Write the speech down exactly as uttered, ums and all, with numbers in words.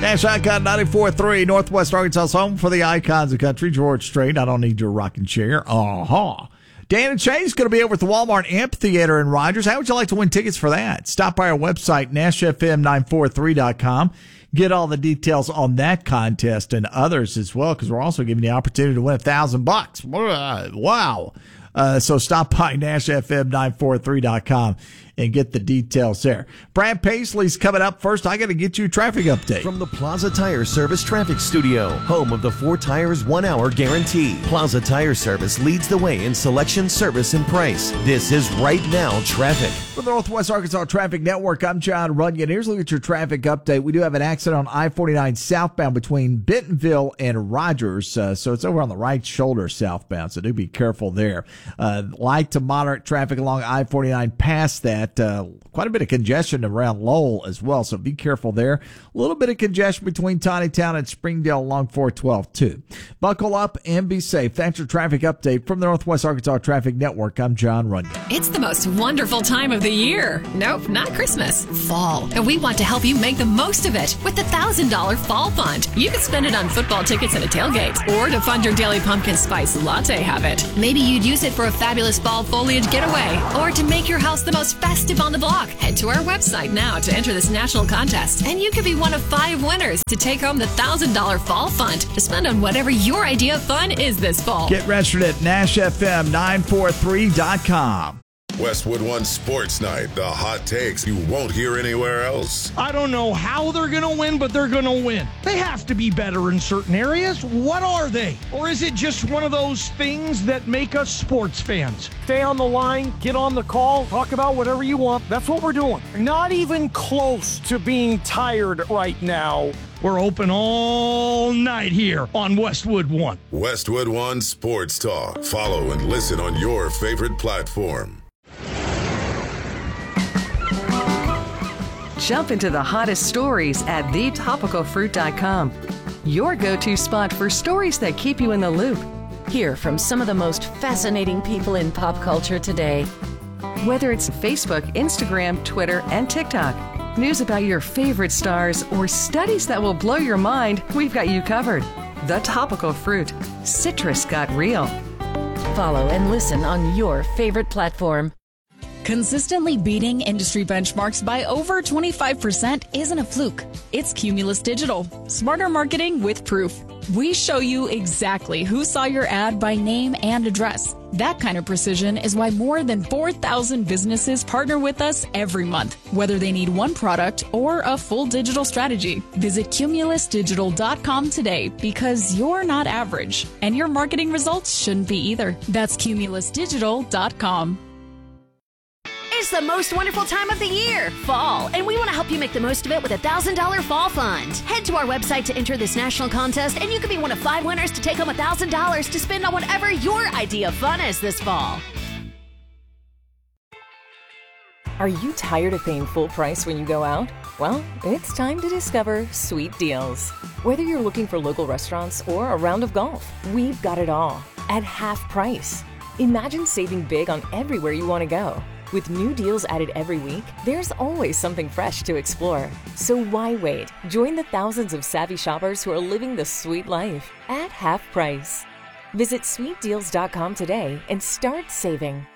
National Icon ninety-four point three, Northwest Arkansas' home for the icons of country. George Strait, I don't need your rocking chair. Uh-huh. Dan and Shay's going to be over at the Walmart Amphitheater in Rogers. How would you like to win tickets for that? Stop by our website, Nash F M nine forty-three dot com. Get all the details on that contest and others as well, because we're also giving you the opportunity to win a thousand bucks. Wow. Uh, so stop by Nash F M nine forty-three dot com and get the details there. Brad Paisley's coming up first. I got to get you a traffic update. From the Plaza Tire Service Traffic Studio, home of the four tires, one hour guarantee. Plaza Tire Service leads the way in selection, service, and price. This is Right Now Traffic. From the Northwest Arkansas Traffic Network, I'm John Runyon. Here's a look at your traffic update. We do have an accident on I forty-nine southbound between Bentonville and Rogers. Uh, so it's over on the right shoulder southbound. So do be careful there. Uh, light to moderate traffic along I forty-nine past that. Uh, quite a bit of congestion around Lowell as well, so be careful there. A little bit of congestion between Tawnytown and Springdale along four twelve too. Buckle up and be safe. Thanks for traffic update from the Northwest Arkansas Traffic Network. I'm John Runyon. It's the most wonderful time of the year. Nope, not Christmas. Fall. And we want to help you make the most of it with the one thousand dollars Fall Fund. You can spend it on football tickets and a tailgate, or to fund your daily pumpkin spice latte habit. Maybe you'd use it for a fabulous fall foliage getaway, or to make your house the most festive on the block. Head to our website now to enter this national contest, and you could be one of five winners to take home the one thousand dollars Fall Fund to spend on whatever your idea of fun is this fall. Get registered at Nash F M nine forty-three dot com. Westwood One Sports Night, the hot takes you won't hear anywhere else. I don't know how they're going to win, but they're going to win. They have to be better in certain areas. What are they? Or is it just one of those things that make us sports fans? Stay on the line, get on the call, talk about whatever you want. That's what we're doing. Not even close to being tired right now. We're open all night here on Westwood One. Westwood One Sports Talk. Follow and listen on your favorite platform. Jump into the hottest stories at the topical fruit dot com. Your go-to spot for stories that keep you in the loop. Hear from some of the most fascinating people in pop culture today. Whether it's Facebook, Instagram, Twitter, and TikTok, news about your favorite stars, or studies that will blow your mind, we've got you covered. The Topical Fruit. Citrus got real. Follow and listen on your favorite platform. Consistently beating industry benchmarks by over twenty-five percent isn't a fluke. It's Cumulus Digital. Smarter marketing with proof. We show you exactly who saw your ad by name and address. That kind of precision is why more than four thousand businesses partner with us every month, whether they need one product or a full digital strategy. Visit cumulus digital dot com today, because you're not average, and your marketing results shouldn't be either. That's cumulus digital dot com. It's the most wonderful time of the year, fall, and we want to help you make the most of it with a one thousand dollars Fall Fund. Head to our website to enter this national contest, and you could be one of five winners to take home one thousand dollars to spend on whatever your idea of fun is this fall. Are you tired of paying full price when you go out? Well, it's time to discover Sweet Deals. Whether you're looking for local restaurants or a round of golf, we've got it all at half price. Imagine saving big on everywhere you want to go. With new deals added every week, there's always something fresh to explore. So why wait? Join the thousands of savvy shoppers who are living the sweet life at half price. Visit sweet deals dot com today and start saving.